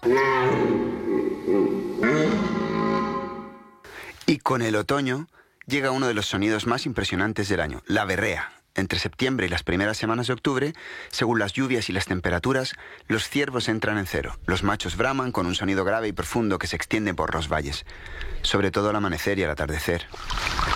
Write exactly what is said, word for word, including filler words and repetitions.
Y con el otoño llega uno de los sonidos más impresionantes del año, la berrea. Entre septiembre y las primeras semanas de octubre, según las lluvias y las temperaturas, los ciervos entran en cero. Los machos braman con un sonido grave y profundo que se extiende por los valles, sobre todo al amanecer y al atardecer.